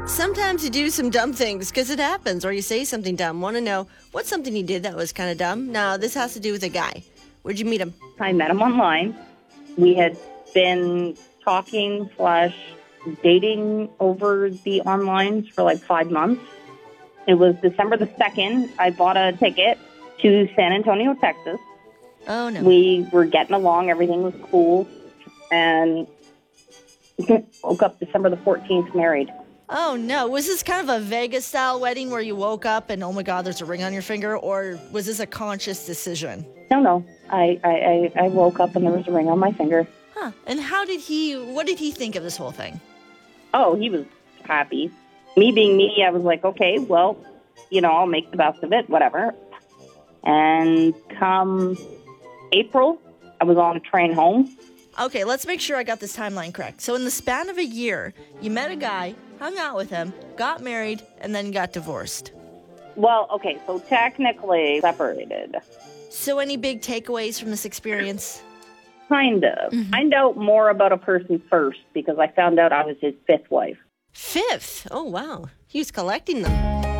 Sometimes you do some dumb things because it happens, or you say something dumb. Want to know what's something you did that was kind of dumb? Now, this has to do with a guy. Where'd you meet him? I met him online. We had been talking / dating over the onlines for like 5 months. It was December the 2nd. I bought a ticket to San Antonio, Texas. Oh, no. We were getting along. Everything was cool. And woke up December the 14th married. Oh, no. Was this kind of a Vegas-style wedding where you woke up and, oh, my God, there's a ring on your finger? Or was this a conscious decision? No. I woke up and there was a ring on my finger. Huh. And what did he think of this whole thing? Oh, he was happy. Me being me, I was like, okay, well, I'll make the best of it, whatever. And come April, I was on a train home. Okay, let's make sure I got this timeline correct. So in the span of a year, you met a guy, hung out with him, got married, and then got divorced. Well, okay, so technically separated. So any big takeaways from this experience? Kind of. Find out more about a person first, because I found out I was his 5th wife. 5th? Oh, wow. He was collecting them.